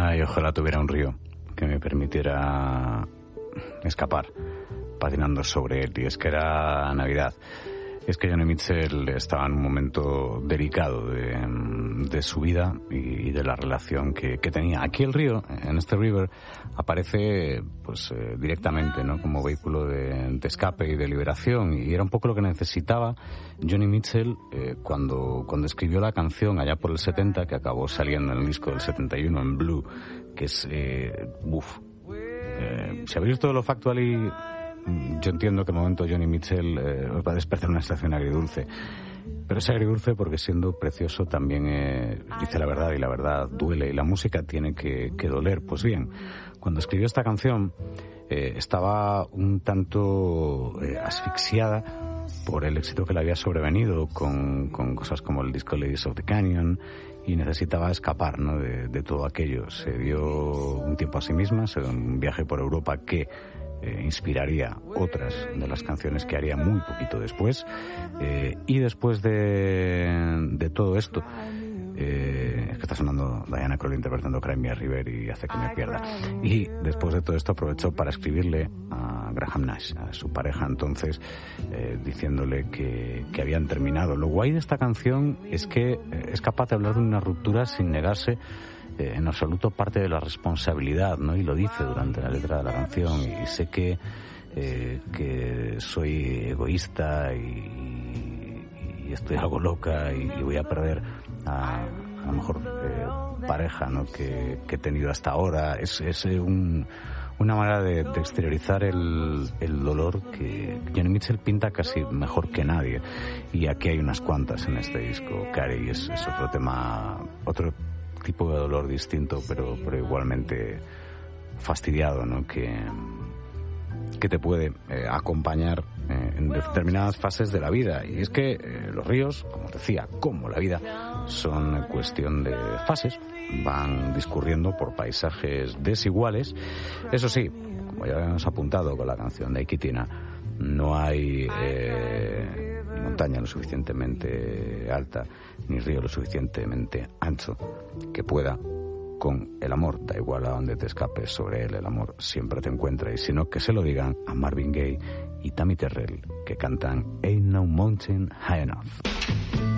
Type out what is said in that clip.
Ay, ojalá tuviera un río que me permitiera escapar patinando sobre él. Y es que era Navidad. Es que Joni Mitchell estaba en un momento delicado de su vida y de la relación que tenía. Aquí el río, en este River, aparece pues directamente, ¿no?, como vehículo de escape y de liberación, y era un poco lo que necesitaba Joni Mitchell cuando escribió la canción allá por el 70, que acabó saliendo en el disco del 71 en Blue, que es si habéis visto lo Factually, yo entiendo que el momento Joni Mitchell os va a despertar una sensación agridulce, pero es agridulce porque siendo precioso también dice la verdad, y la verdad duele, y la música tiene que doler. Pues bien, cuando escribió esta canción estaba un tanto asfixiada por el éxito que le había sobrevenido con cosas como el disco Ladies of the Canyon, y necesitaba escapar, ¿no?, de todo aquello. Se dio un tiempo a sí misma, se dio un viaje por Europa que inspiraría otras de las canciones que haría muy poquito después, y después de todo esto, es que está sonando Diana Krall interpretando Cry Me a River y hace que me pierda, y después de todo esto aprovechó para escribirle a Graham Nash, a su pareja entonces, diciéndole que habían terminado. Lo guay de esta canción es que es capaz de hablar de una ruptura sin negarse en absoluto parte de la responsabilidad, ¿no? Y lo dice durante la letra de la canción. Y sé que soy egoísta y estoy algo loca y voy a perder a la mejor pareja, ¿no?, que he tenido hasta ahora. Es una manera de exteriorizar el dolor que Joni Mitchell pinta casi mejor que nadie. Y aquí hay unas cuantas en este disco. Carey es otro tema, otro tipo de dolor distinto, pero igualmente fastidiado, ¿no?, que te puede acompañar en determinadas fases de la vida. Y es que los ríos, como os decía, como la vida, son cuestión de fases, van discurriendo por paisajes desiguales. Eso sí, como ya hemos apuntado con la canción de Iquitina, no hay ni montaña lo suficientemente alta, ni río lo suficientemente ancho que pueda con el amor. Da igual a donde te escapes sobre él, el amor siempre te encuentra. Y si no, que se lo digan a Marvin Gaye y Tammy Terrell, que cantan Ain't No Mountain High Enough.